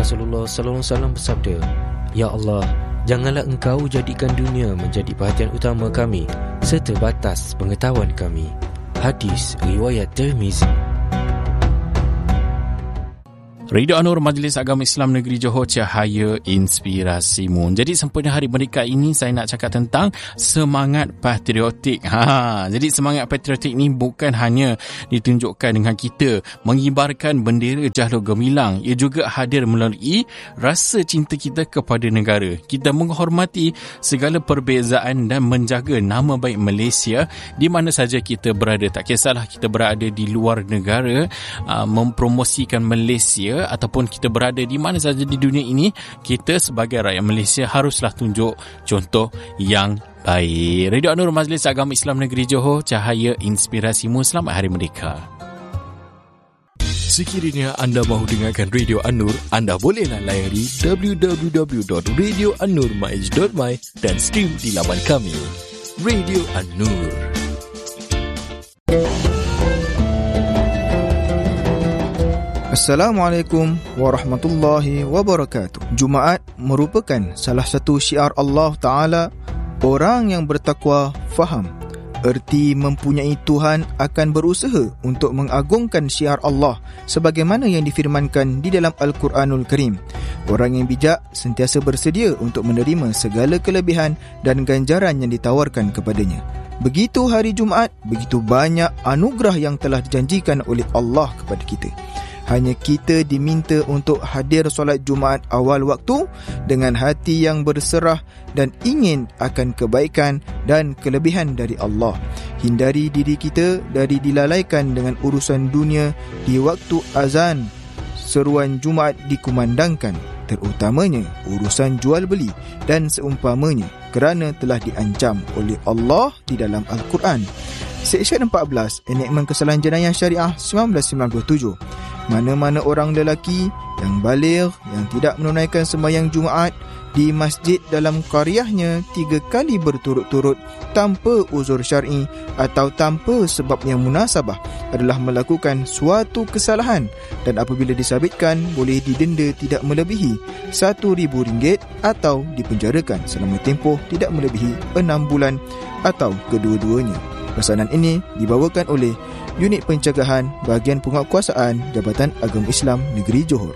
Rasulullah sallallahu alaihi wasallam bersabda, "Ya Allah, janganlah Engkau jadikan dunia menjadi perhatian utama kami serta batas pengetahuan kami." Hadis riwayat Tirmizi. Radio Anur Majlis Agama Islam Negeri Johor, cahaya inspirasimu. Jadi sempena Hari Merdeka ini saya nak cakap tentang semangat patriotik. Jadi semangat patriotik ni bukan hanya ditunjukkan dengan kita mengibarkan bendera Jalur Gemilang. Ia juga hadir melalui rasa cinta kita kepada negara. Kita menghormati segala perbezaan dan menjaga nama baik Malaysia di mana saja kita berada. Tak kisahlah kita berada di luar negara, mempromosikan Malaysia ataupun kita berada di mana saja di dunia ini, kita sebagai rakyat Malaysia haruslah tunjuk contoh yang baik. Radio Anur Majlis Agama Islam Negeri Johor, cahaya inspirasimu. Selamat Hari Merdeka. Sekiranya anda mahu dengarkan Radio Anur, anda bolehlah layari www.radioanurmaj.my dan stream di laman kami. Radio Anur. Assalamualaikum warahmatullahi wabarakatuh. Jumaat merupakan salah satu syiar Allah Ta'ala. Orang yang bertakwa faham erti mempunyai Tuhan akan berusaha untuk mengagungkan syiar Allah sebagaimana yang difirmankan di dalam Al-Quranul Karim. Orang yang bijak sentiasa bersedia untuk menerima segala kelebihan dan ganjaran yang ditawarkan kepadanya. Begitu hari Jumaat, begitu banyak anugerah yang telah dijanjikan oleh Allah kepada kita. Hanya kita diminta untuk hadir solat Jumaat awal waktu dengan hati yang berserah dan ingin akan kebaikan dan kelebihan dari Allah. Hindari diri kita dari dilalaikan dengan urusan dunia di waktu azan seruan Jumaat dikumandangkan, terutamanya urusan jual beli dan seumpamanya, kerana telah diancam oleh Allah di dalam Al-Quran. Seksyen 14 Enakmen Kesalahan Jenayah Syariah 1997. Mana-mana orang lelaki yang baligh yang tidak menunaikan sembahyang Jumaat di masjid dalam qaryahnya 3 kali berturut-turut tanpa uzur syar'i atau tanpa sebab yang munasabah adalah melakukan suatu kesalahan dan apabila disabitkan boleh didenda tidak melebihi RM1,000 atau dipenjarakan selama tempoh tidak melebihi 6 bulan atau kedua-duanya. Pesanan ini dibawakan oleh Unit Pencegahan Bahagian Penguatkuasaan Jabatan Agama Islam Negeri Johor.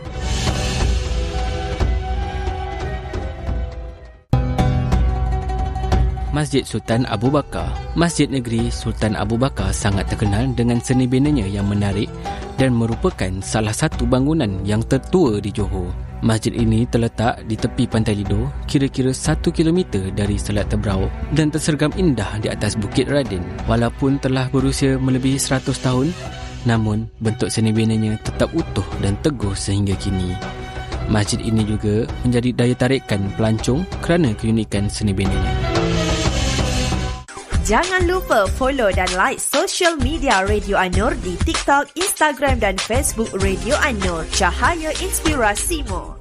Masjid Sultan Abu Bakar. Masjid Negeri Sultan Abu Bakar sangat terkenal dengan seni binanya yang menarik dan merupakan salah satu bangunan yang tertua di Johor. Masjid ini terletak di tepi Pantai Lido, kira-kira 1 km dari Selat Tebrau dan tersergam indah di atas Bukit Radin. Walaupun telah berusia melebihi 100 tahun, namun bentuk seni binanya tetap utuh dan teguh sehingga kini. Masjid ini juga menjadi daya tarikan pelancong kerana keunikan seni binanya. Jangan lupa follow dan like social media Radio Anur di TikTok, Instagram dan Facebook Radio Anur. Cahaya Inspirasimu.